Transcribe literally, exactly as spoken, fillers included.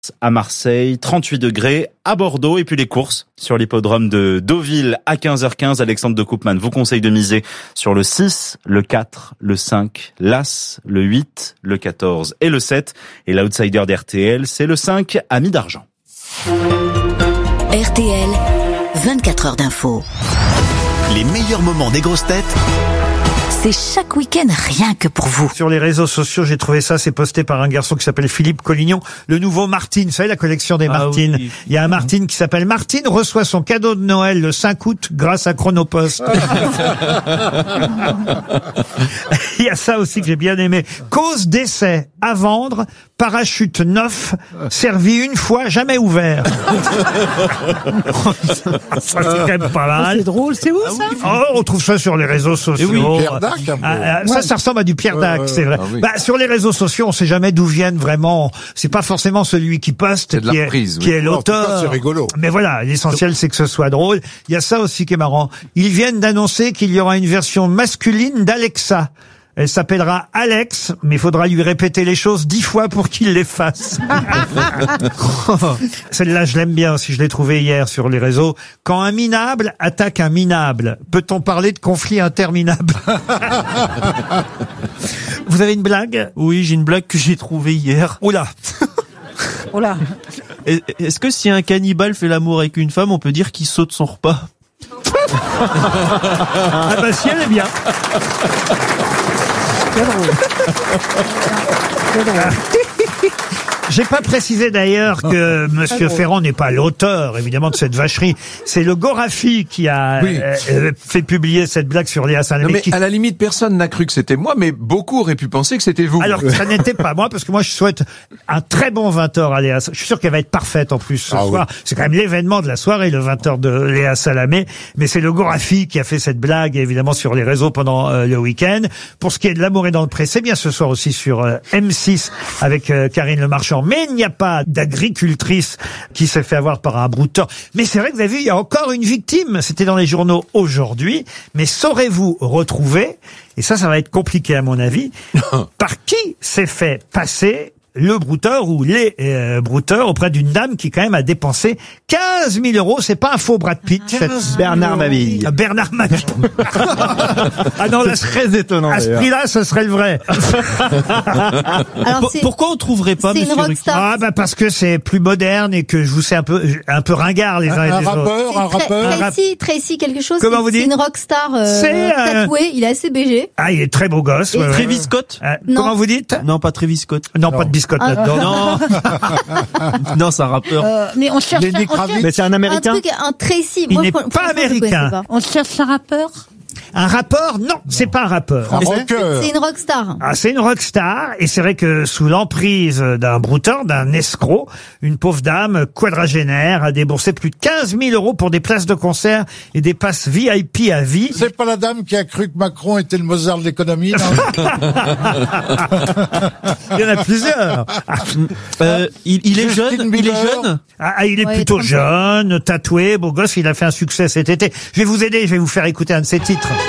à Marseille, trente-huit degrés à Bordeaux, et puis les courses sur l'hippodrome de Deauville à quinze heures quinze. Alexandre de Koopman vous conseille de miser sur le six, le quatre, le cinq, l'As, le huit, le quatorze et le sept. Et l'outsider d'R T L, c'est le cinq, Ami d'Argent. R T L, vingt-quatre heures d'info. Les meilleurs moments des grosses têtes, c'est chaque week-end rien que pour vous. Sur les réseaux sociaux, j'ai trouvé ça, c'est posté par un garçon qui s'appelle Philippe Collignon, le nouveau Martine. Vous savez, la collection des Martines. Ah oui. Il y a un Martine qui s'appelle Martine reçoit son cadeau de Noël le cinq août grâce à Chronopost. Il y a ça aussi que j'ai bien aimé. Cause d'essai à vendre, parachute neuf, servi une fois, jamais ouvert. Ça, c'est quand même pas mal. C'est drôle, c'est où ça? Oh, on trouve ça sur les réseaux sociaux. Et oui, Pierre Dac, un peu. Ah, ça, ça ressemble à du Pierre Dac, euh, c'est vrai. Ah oui. Bah, sur les réseaux sociaux, on sait jamais d'où viennent vraiment. C'est pas forcément celui qui poste qui est, prise, qui oui. est l'auteur. Cas, c'est rigolo. Mais voilà, l'essentiel c'est que ce soit drôle. Il y a ça aussi qui est marrant. Ils viennent d'annoncer qu'il y aura une version masculine d'Alexa. Elle s'appellera Alex, mais il faudra lui répéter les choses dix fois pour qu'il les fasse. Celle-là, je l'aime bien aussi, je l'ai trouvée hier sur les réseaux. Quand un minable attaque un minable, peut-on parler de conflit interminable? Vous avez une blague? Oui, j'ai une blague que j'ai trouvée hier. Oula. Oula. Est-ce que si un cannibale fait l'amour avec une femme, on peut dire qu'il saute son repas? Ah bah si, elle est bien. C'est drôle. C'est drôle. J'ai pas précisé d'ailleurs que Monsieur Ferrand n'est pas l'auteur, évidemment, de cette vacherie. C'est le Gorafi qui a oui. euh, fait publier cette blague sur Léa Salamé. Non mais qui... à la limite, personne n'a cru que c'était moi, mais beaucoup auraient pu penser que c'était vous. Alors ça n'était pas moi, parce que moi je souhaite un très bon vingt heures à Léa. Je suis sûr qu'elle va être parfaite en plus ce ah soir. Oui. C'est quand même l'événement de la soirée, le vingt heures de Léa Salamé. Mais c'est le Gorafi qui a fait cette blague, évidemment, sur les réseaux pendant euh, le week-end. Pour ce qui est de L'amour est dans le pré, c'est bien ce soir aussi sur euh, M six avec euh, Karine Le Marchand. Mais il n'y a pas d'agricultrice qui s'est fait avoir par un brouteur. Mais c'est vrai que vous avez vu, il y a encore une victime. C'était dans les journaux aujourd'hui. Mais saurez-vous retrouver, et ça, ça va être compliqué à mon avis, par qui s'est fait passer le brouteur ou les euh, brouteurs auprès d'une dame qui quand même a dépensé quinze mille euros. C'est pas un faux Brad Pitt. Cette... Bernard Mabille. Ah, Bernard Mabille. Ah non, là, très étonnant. À ce prix-là, ce serait le vrai. Alors, pourquoi on trouverait pas, c'est monsieur une rockstar. Ah, bah, parce que c'est plus moderne et que je vous sais un peu, un peu ringard les uns un, et un les rappeur, autres. Un rappeur, Tracy, Tracy quelque chose. Comment vous dites? C'est une rockstar euh, C'est, euh... tatoué, il est assez B G. Ah, il est très beau gosse. Ouais, Travis ouais. Scott? Euh, Non. comment vous dites? Non, pas Travis Scott. Non, non. pas de biscotte Ah, là-dedans. Non. non, c'est un rappeur. Euh, mais on cherche, Lenny un, on Kravitz. cherche Mais c'est un Américain. un truc, un Tracy. Il Moi, n'est fr- pas franchement, je américain. connaissais pas. On cherche un rappeur? Un rappeur? Non, c'est pas un rappeur. un rocker. C'est une rockstar. Ah, c'est une rockstar, et c'est vrai que sous l'emprise d'un brouteur, d'un escroc, une pauvre dame quadragénaire a déboursé plus de quinze mille euros pour des places de concert et des passes V I P à vie. C'est pas la dame qui a cru que Macron était le Mozart de l'économie, non? Il y en a plusieurs. Euh, il, il est Justin jeune, il Bieber. est jeune. Ah, il est Ouais, plutôt trente ans. jeune, tatoué, beau gosse, il a fait un succès cet été. Je vais vous aider, je vais vous faire écouter un de ses titres.